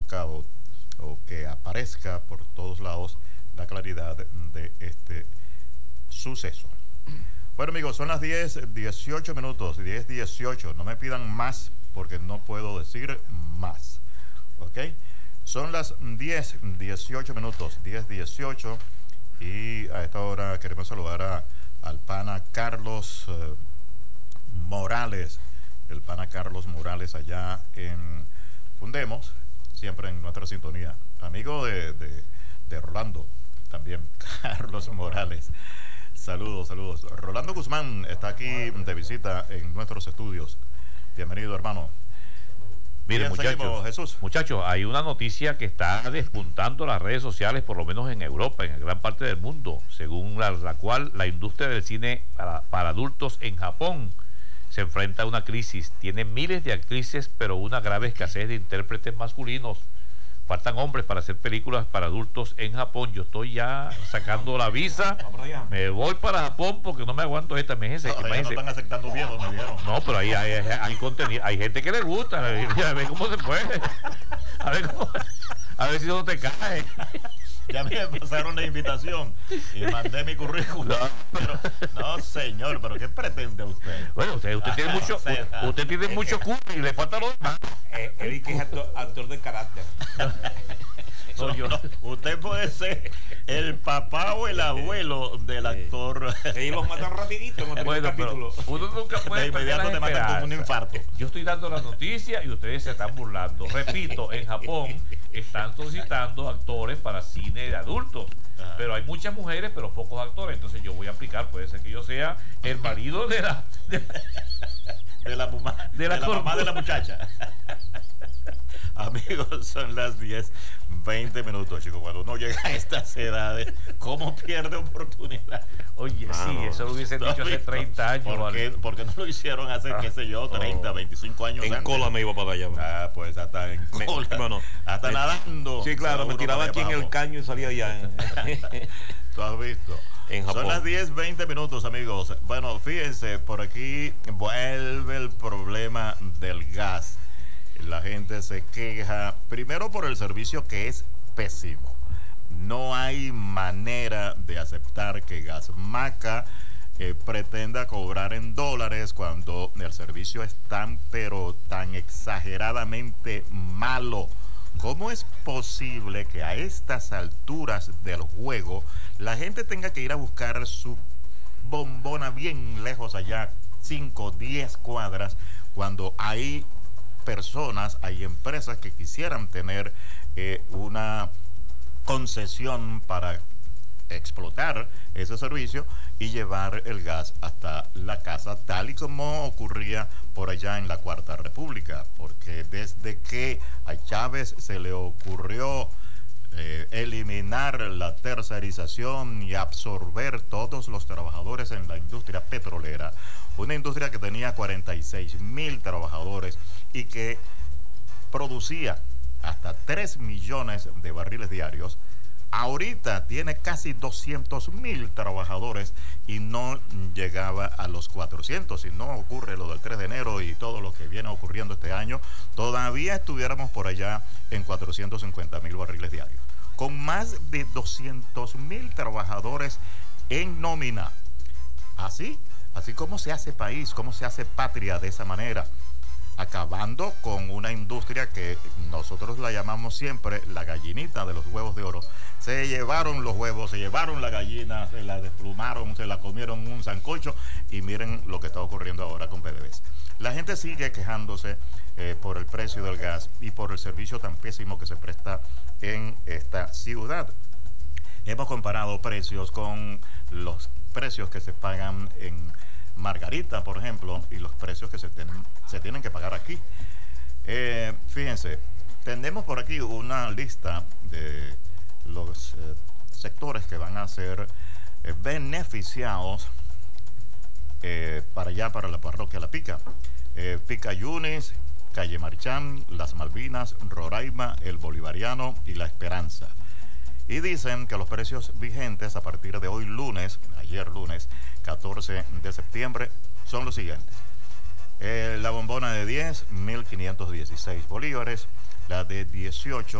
conozca o que aparezca por todos lados la claridad de este suceso. Bueno, amigos, son las 10:18, 10:18. No me pidan más porque no puedo decir más. ¿Ok? Son las 10:18, 10:18. Y a esta hora queremos saludar al pana Carlos Morales. El pana Carlos Morales allá en Fundemos, siempre en nuestra sintonía. Amigo de Rolando también, Carlos Morales. Saludos, saludos. Rolando Guzmán está aquí de visita en nuestros estudios. Bienvenido, hermano. Miren, muchachos, hay una noticia que está despuntando las redes sociales, por lo menos en Europa, en gran parte del mundo, según la cual la industria del cine para adultos en Japón se enfrenta a una crisis. Tiene miles de actrices, pero una grave escasez de intérpretes masculinos. Faltan hombres para hacer películas para adultos en Japón. Yo estoy ya sacando la visa. Me voy para Japón porque no me aguanto esta. Imagínense. No están aceptando viejos, me dijeron. No, pero ahí hay contenido. Hay gente que le gusta. A ver cómo se puede. A ver si no te cae. Ya me pasaron la invitación y mandé mi currículum. No, señor, pero ¿qué pretende usted? Bueno, usted tiene mucho, usted tiene mucho curry y le falta lo demás. Eric es actor de carácter. No, usted puede ser el papá o el abuelo del actor. Y los matan rapidito en el primer capítulo. Uno nunca puede. De inmediato te matan con un infarto. Yo estoy dando la noticia y ustedes se están burlando. Repito, en Japón están solicitando actores para cine de adultos. Pero hay muchas mujeres, pero pocos actores. Entonces yo voy a aplicar. Puede ser que yo sea el marido de la mamá de la muchacha. Amigos, son las 10:20, chicos. Cuando uno llega a estas edades, ¿cómo pierde oportunidad? Oye, sí, eso lo hubiesen dicho hace 30 años. ¿Por qué no lo hicieron hace, qué sé yo, 30, 25 años en antes? cola me iba para allá. Pues hasta en cola. Hasta nadando. Sí, claro, me tiraba aquí en el caño y salía allá. ¿Tú has visto? En Japón. Son las 10:20, amigos. Bueno, fíjense, por aquí vuelve el problema del gas. La gente se queja, primero por el servicio que es pésimo. No hay manera de aceptar que Gasmaca pretenda cobrar en dólares cuando el servicio es tan exageradamente malo. ¿Cómo es posible que a estas alturas del juego la gente tenga que ir a buscar su bombona bien lejos allá, 5, 10 cuadras, cuando hay personas, hay empresas que quisieran tener una concesión para explotar ese servicio y llevar el gas hasta la casa, tal y como ocurría por allá en la Cuarta República? Porque desde que a Chávez se le ocurrió eliminar la tercerización y absorber todos los trabajadores en la industria petrolera, una industria que tenía 46,000 trabajadores y que producía hasta 3 millones de barriles diarios, ahorita tiene casi 200,000 trabajadores y no llegaba a los 400. Si no ocurre lo del 3 de enero y todo lo que viene ocurriendo este año, todavía estuviéramos por allá en 450,000 barriles diarios, con más de 200,000 trabajadores en nómina. Así como se hace país, cómo se hace patria de esa manera, acabando con una industria que nosotros la llamamos siempre la gallinita de los huevos de oro. Se llevaron los huevos, se llevaron la gallina, se la desplumaron, se la comieron un sancocho, y miren lo que está ocurriendo ahora con PDVSA. La gente sigue quejándose por el precio del gas y por el servicio tan pésimo que se presta en esta ciudad. Hemos comparado precios con los precios que se pagan en Margarita, por ejemplo, y los precios que se tienen que pagar aquí. Fíjense, tenemos por aquí una lista de los sectores que van a ser beneficiados para allá, para la parroquia La Pica. Pica Yunis, Calle Marchán, Las Malvinas, Roraima, El Bolivariano y La Esperanza. Y dicen que los precios vigentes a partir de hoy lunes, ayer lunes, 14 de septiembre, son los siguientes. La bombona de 10, 1.516 bolívares. La de 18,